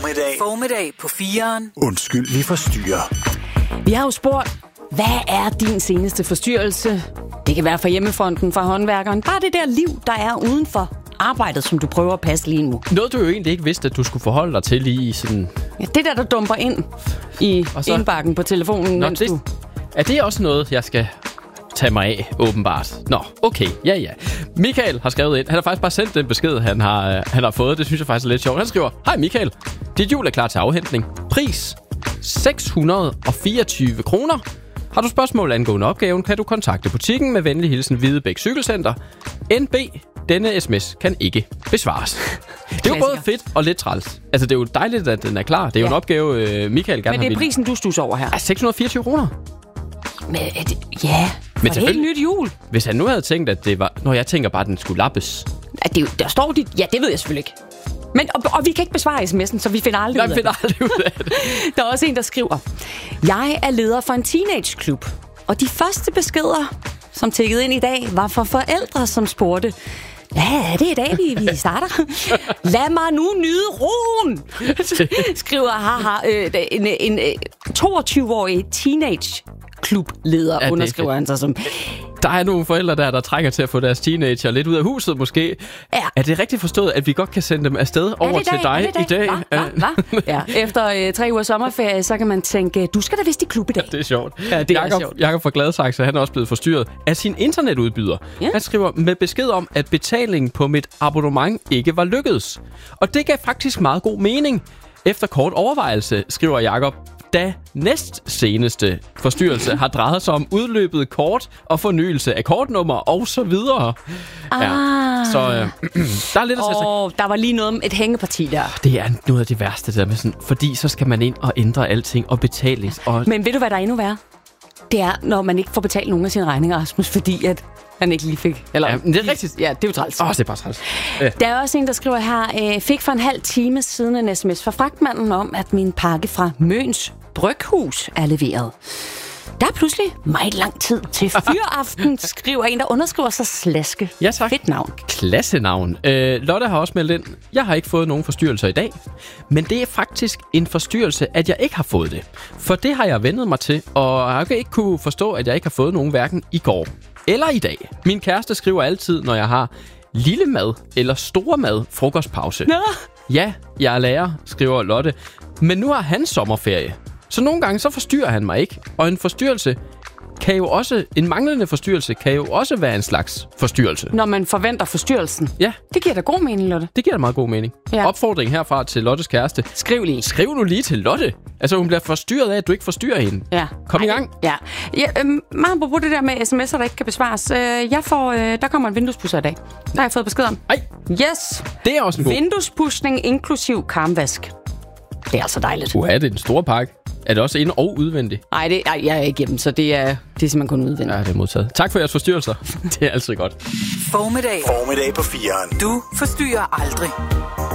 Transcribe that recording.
Formiddag på 4'eren. Undskyld, vi forstyrrer. Vi har jo spurgt, hvad er din seneste forstyrrelse? Det kan være fra hjemmefronten, fra håndværkeren. Bare det der liv, der er uden for arbejdet, som du prøver at passe lige nu. Noget, du jo egentlig ikke vidste, at du skulle forholde dig til lige sådan... Ja, det der dumper ind i indbakken på telefonen, mens du... Er det også noget, jeg skal tage mig af, åbenbart? Nå, okay, ja. Michael har skrevet ind. Han har faktisk bare sendt den besked, han har fået. Det synes jeg faktisk er lidt sjovt. Han skriver: Hej Michael, dit hjul er klar til afhentning. Pris 624 kroner. Har du spørgsmål angående opgaven, kan du kontakte butikken med venlig hilsen Hvidebæk Cykelcenter. NB, denne sms kan ikke besvares. Det er jo både fedt og lidt træls. Altså, det er jo dejligt, at den er klar. Det er jo en opgave, Michael gerne har. Men det er prisen, du stusser over her. Er 624 kroner? Men for et helt nyt hjul. Hvis han nu havde tænkt, at det var... Nå, jeg tænker bare, at den skulle lappes. Der står dit... Ja, det ved jeg selvfølgelig ikke. Men, og vi kan ikke besvare sms'en, så vi finder aldrig ud af det. Der er også en, der skriver: Jeg er leder for en teenageklub, og de første beskeder, som tikkede ind i dag, var fra forældre, som spurgte: Hvad er det i dag, vi starter? Lad mig nu nyde roen, skriver en 22-årig teenage-klubleder, underskriver han sig som. Der er nogle forældre, der trænger til at få deres teenager lidt ud af huset, måske. Ja. Er det rigtigt forstået, at vi godt kan sende dem afsted over til dig i dag? Hva? Ja. Efter 3 uger sommerferie, så kan man tænke, du skal da vist i klub i dag. Ja, det er sjovt. Ja, det er sjovt. Jakob fra Gladsaxe, han er også blevet forstyrret af sin internetudbyder. Ja. Han skriver med besked om, at betalingen på mit abonnement ikke var lykkedes. Og det gav faktisk meget god mening. Efter kort overvejelse, skriver Jakob, da næstseneste forstyrrelse har drejet sig om udløbet kort og fornyelse af kortnummer og så videre. Ja, så der er lidt at tage. Der var lige noget om et hængeparti der. Det er noget af det værste der med sådan, fordi så skal man ind og ændre alting og betales. Men ved du, hvad der er endnu værre? Det er, når man ikke får betalt nogen af sine regninger, Rasmus, fordi at han ikke lige fik. Eller, ja, det er rigtigt. Ja, det er jo træls. Det er bare træls. Der er også en, der skriver her: fik for en halv time siden en sms fra fragtmanden om, at min pakke fra Møns Bryghus er leveret. Der er pludselig meget lang tid til fyraften, skriver en, der underskriver sig Slaske. Ja, tak. Fedt navn. Klassenavn. Lotte har også meldt ind: Jeg har ikke fået nogen forstyrrelser i dag, men det er faktisk en forstyrrelse, at jeg ikke har fået det. For det har jeg vendet mig til, og jeg kan ikke kunne forstå, at jeg ikke har fået nogen hverken i går eller i dag. Min kæreste skriver altid, når jeg har lille mad eller store mad frokostpause. Nå. Ja, jeg er lærer, skriver Lotte. Men nu har han sommerferie. Så nogle gange så forstyrrer han mig ikke. Og en manglende forstyrrelse kan jo også være en slags forstyrrelse. Når man forventer forstyrrelsen. Ja. Det giver da god mening, Lotte. Det giver da meget god mening. Ja. Opfordring herfra til Lottes kæreste. Skriv nu lige til Lotte. Altså hun bliver forstyrret af, at du ikke forstyrrer hende. Ja. Kom i gang. Ja. Meget på det der med sms'er, der ikke kan besvares. Der kommer en vinduespusser i dag. Der har jeg fået besked om. Ej. Yes. Det er også en god. Vinduespudsning inklusiv karmvask. Det er altså dejligt. Det er en stor pakke. Er det også ind- og udvendigt? Nej, jeg er ikke hjemme, så det er simpelthen kun udvendigt. Ja, det er modtaget. Tak for jeres forstyrrelser. Det er altid godt. Formiddag på 4'eren. Du forstyrrer aldrig.